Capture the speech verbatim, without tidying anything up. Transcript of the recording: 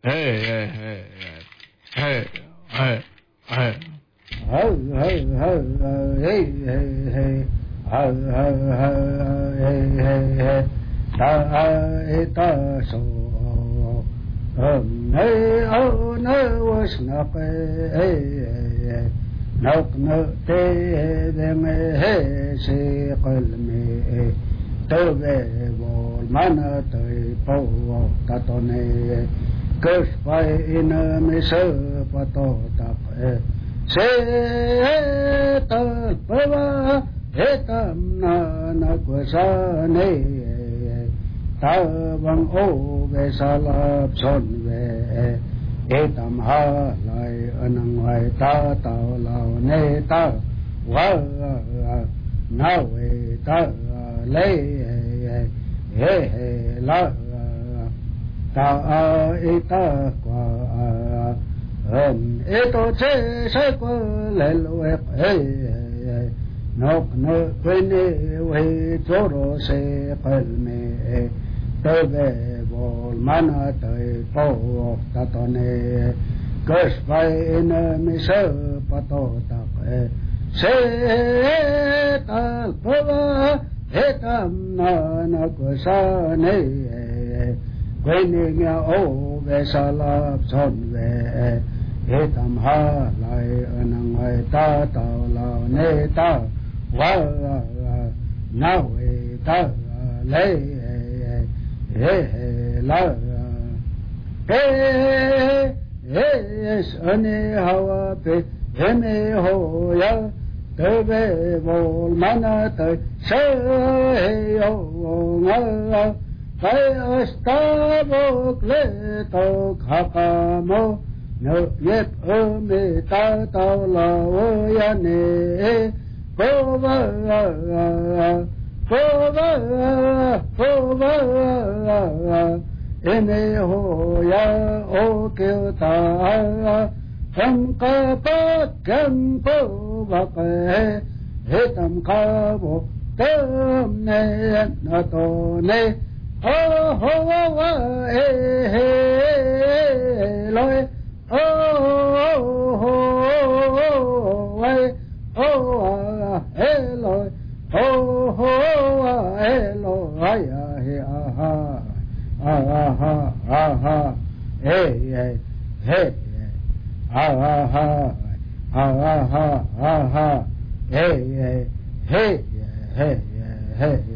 hey, hey, hey, hey, hey, hey. Ho, ho, ho, hey, hey, hey. Ho, ho, ho, hey, hey, hey. Ta, hey, ta, so. Um, hey, oh, no, was not, hey, hey, hey. No, no, te, them, hey, say, call me. Tơ về vô mana tới po ta to ne cơ phải in me sơ pa to ta e se ta pa va he tam na na ko sa ne ta vang o ve sa la son ve e tam ha lai anang vai ta ta lao ne ta wa na ve ta lấy he he la ta e ta qua um e to che se ko le lo e no no quene we toro se palme te ve vol mana te po ta to ne cos vai in mi se pato ta se ta pa Etam na na ko sa ne quên nghe ô về sa la son về etam ha lại anang ai ta tao lao ne ta wa na we ta le he he la he he ane hawa pe eme ho ya te ve vol mana te se yo nga kai asta bo kle to khapa mo no yep o me ta ta la o ya ne ko va ko va ko va ene ho ya o ke ta tam ka pa kam po va ke he tam ka bo tam ne na to ne ho ho wa he he loi ho ho wa ho he loi ho ho he loi ya he aha aha aha he he he ha ha ha ha ha ha ha hey hey hey hey